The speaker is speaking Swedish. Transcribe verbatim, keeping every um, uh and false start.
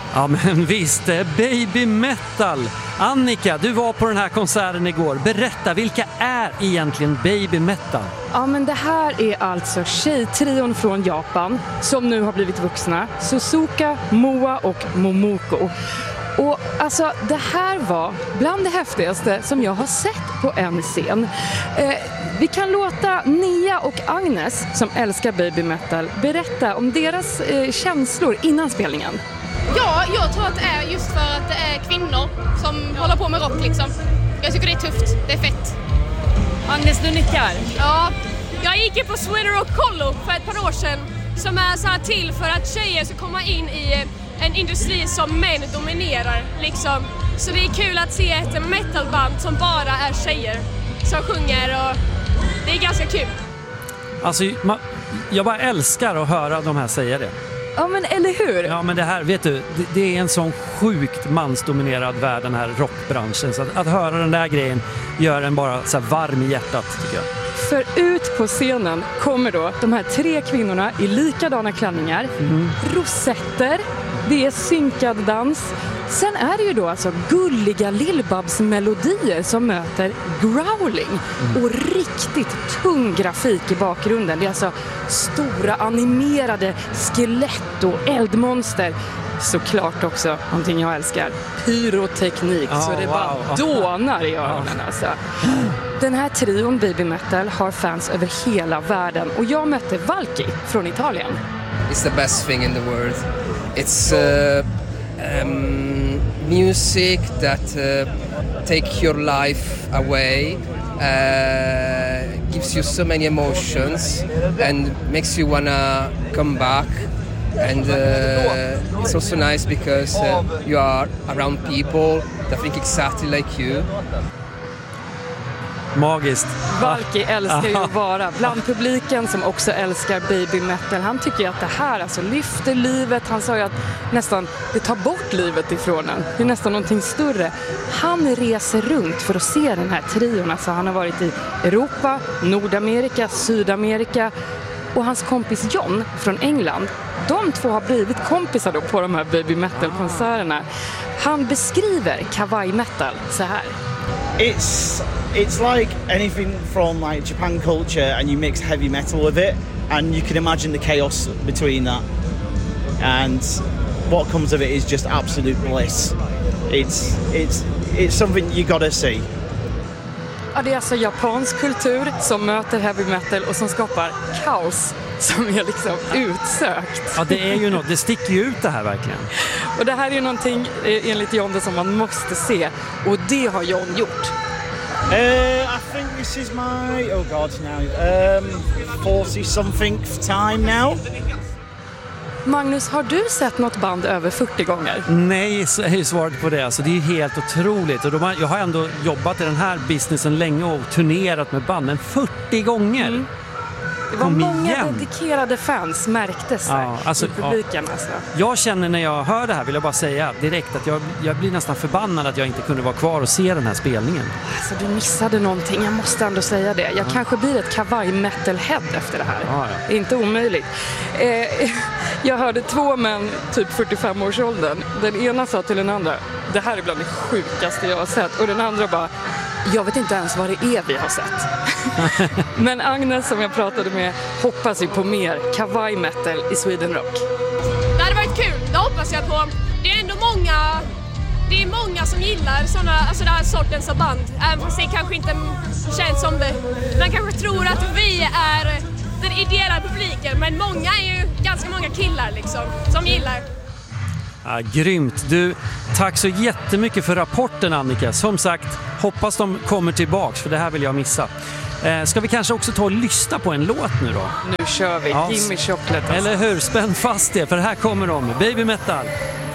Ja, men visst, Baby Metal. Annika, du var på den här konserten igår. Berätta, vilka är egentligen Baby Metal? Ja, men det här är alltså tjejtrion från Japan som nu har blivit vuxna. Suzuka, Moa och Momoko. Och alltså, det här var bland det häftigaste som jag har sett på en scen. Eh, vi kan låta Nia och Agnes, som älskar Baby Metal, berätta om deras eh, känslor innan spelningen. Ja, jag tror att det är just för att det är kvinnor som håller på med rock liksom. Jag tycker det är tufft, det är fett. Agnes, du nickar. Ja, jag gick ju på Sweden Rock Collo för ett par år sedan som är så här till för att tjejer ska komma in i en industri som män dominerar liksom. Så det är kul att se ett metalband som bara är tjejer som sjunger och det är ganska kul. Alltså, man, jag bara älskar att höra de här säga det. Ja, men eller hur? Ja, men det här, vet du, det, det är en sån sjukt mansdominerad värld, den här rockbranschen. Så att, att höra den där grejen gör en bara så här varm i hjärtat, tycker jag. För ut på scenen kommer då de här tre kvinnorna i likadana klänningar, mm. rosetter, det är synkad dans. Sen är det ju då alltså gulliga Lill-Babs melodier som möter growling mm. och riktigt tung grafik i bakgrunden. Det är alltså stora animerade skelett och eldmonster. Såklart också någonting jag älskar, pyroteknik, oh, så det wow. bara dånar i öronen alltså. Den här trion Baby Metal har fans över hela världen och jag mötte Valki från Italien. It's the best thing in the world. It's uh, um, music that uh, take your life away, uh, gives you so many emotions and makes you wanna come back. And uh, it's also nice because uh, you are around people that think exactly like you. Magiskt. Valki älskar ju att vara bland publiken som också älskar Baby Metal. Han tycker ju att det här alltså lyfter livet. Han sa ju att nästan det tar bort livet ifrån en. Det är nästan någonting större. Han reser runt för att se den här trion. Alltså han har varit i Europa, Nordamerika, Sydamerika. Och hans kompis John från England, de två har blivit kompisar då på de här Baby Metal-konserterna. Han beskriver kawaii metal så här. It's it's like anything from like Japan culture and you mix heavy metal with it and you can imagine the chaos between that. And what comes of it is just absolute bliss. It's it's it's something you gotta see. Ja, det är alltså japansk kultur som möter heavy metal och som skapar kaos som är liksom utsökt. Ja, det är ju något. Det sticker ju ut det här verkligen. Och det här är ju någonting enligt John det som man måste se. Och det har John gjort. Uh, I think this is my, oh god now, um, forty something time now. Magnus, har du sett något band över fyrtio gånger? Nej, så är ju svaret på det. Alltså, det är ju helt otroligt. Och de, jag har ändå jobbat i den här businessen länge och turnerat med banden fyrtio gånger. Mm. Det var Kom många igen. dedikerade fans märktes här ja, alltså, i publiken. Ja. Alltså. Jag känner när jag hör det här, vill jag bara säga direkt att jag, jag blir nästan förbannad att jag inte kunde vara kvar och se den här spelningen. Alltså du missade någonting, jag måste ändå säga det. Jag ja. kanske blir ett kawaii metalhead efter det här. Ja, ja. Det är inte omöjligt. Eh, jag hörde två män, typ fyrtiofem-årsåldern. Den ena sa till den andra, det här är bland det sjukaste jag har sett. Och den andra bara, jag vet inte ens vad det är vi har sett. Men Agnes som jag pratade med hoppas ju på mer kawaii metal i Sweden Rock. Det hade varit kul, det hoppas jag på. Det är ändå många, det är många som gillar såna, alltså den här sortens av band. Även fast det kanske inte känns som det. Man kanske tror att vi är den ideella publiken. Men många är ju ganska många killar liksom, som gillar. Ja, grymt. Du, tack så jättemycket för rapporten, Annika. Som sagt, hoppas de kommer tillbaks, för det här vill jag missa. Eh, ska vi kanske också ta och lyssna på en låt nu då? Nu kör vi, ja, Gimme Chocolate. Eller hur, spänn fast det, för här kommer de, Baby Metal.